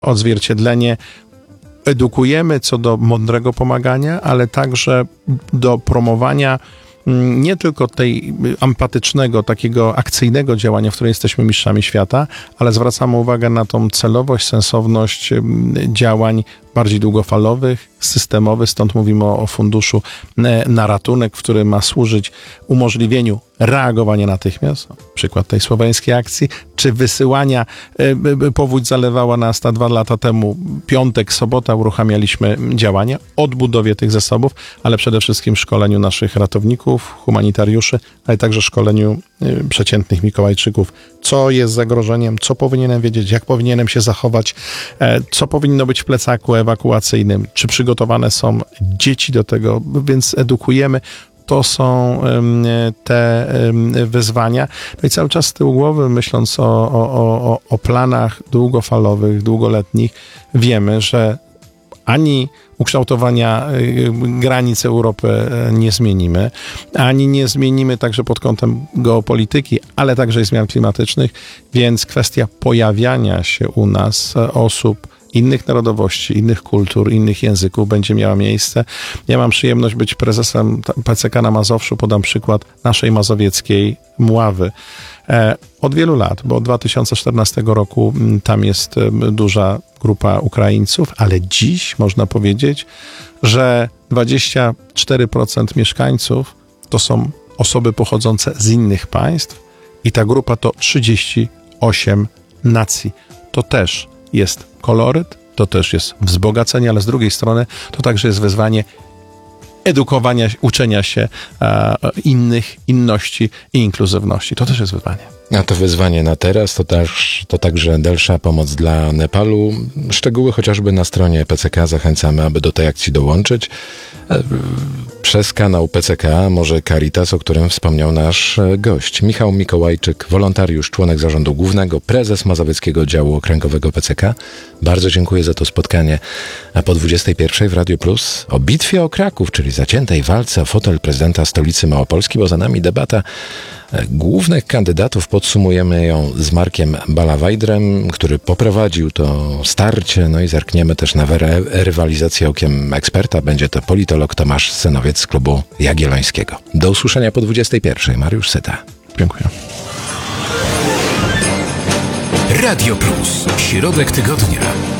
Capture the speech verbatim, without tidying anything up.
odzwierciedlenie. Edukujemy co do mądrego pomagania, ale także do promowania nie tylko tej empatycznego, takiego akcyjnego działania, w którym jesteśmy mistrzami świata, ale zwracamy uwagę na tą celowość, sensowność działań bardziej długofalowych, systemowych, stąd mówimy o, o funduszu na ratunek, który ma służyć umożliwieniu reagowania natychmiast, przykład tej słoweńskiej akcji, czy wysyłania, powódź zalewała nas ta dwa lata temu, piątek, sobota uruchamialiśmy działania, odbudowie tych zasobów, ale przede wszystkim szkoleniu naszych ratowników, humanitariuszy, ale także szkoleniu przeciętnych Mikołajczyków, co jest zagrożeniem, co powinienem wiedzieć, jak powinienem się zachować, co powinno być w plecaku ewakuacyjnym, czy przygotowane są dzieci do tego, więc edukujemy. To są te wyzwania. No i cały czas z tyłu głowy, myśląc o, o, o, o planach długofalowych, długoletnich, wiemy, że ani ukształtowania granic Europy nie zmienimy, ani nie zmienimy także pod kątem geopolityki, ale także i zmian klimatycznych, więc kwestia pojawiania się u nas osób innych narodowości, innych kultur, innych języków będzie miała miejsce. Ja mam przyjemność być prezesem P C K na Mazowszu. Podam przykład naszej mazowieckiej Mławy. Od wielu lat, bo od dwa tysiące czternastego roku tam jest duża grupa Ukraińców, ale dziś można powiedzieć, że dwadzieścia cztery procent mieszkańców to są osoby pochodzące z innych państw i ta grupa to trzydzieści osiem nacji. To też jest koloryt, to też jest wzbogacenie, ale z drugiej strony to także jest wyzwanie edukowania, uczenia się e, innych, inności i inkluzywności. To też jest wyzwanie. A to wyzwanie na teraz, to, też, to także dalsza pomoc dla Nepalu. Szczegóły chociażby na stronie P C K. Zachęcamy, aby do tej akcji dołączyć. Przez kanał P C K, może Caritas, o którym wspomniał nasz gość. Michał Mikołajczyk, wolontariusz, członek zarządu głównego, prezes Mazowieckiego Działu Okręgowego P C K. Bardzo dziękuję za to spotkanie. A po dwudziestej pierwszej w Radio Plus o bitwie o Kraków, czyli zaciętej walce o fotel prezydenta stolicy Małopolski, bo za nami debata głównych kandydatów. Podsumujemy ją z Markiem Balawajdrem, który poprowadził to starcie, no i zerkniemy też na rywalizację okiem eksperta. Będzie to politolog Tomasz Synowiec z klubu Jagiellońskiego. Do usłyszenia po dwudziestej pierwszej. Mariusz Syta. Dziękuję. Radio Plus. Środek tygodnia.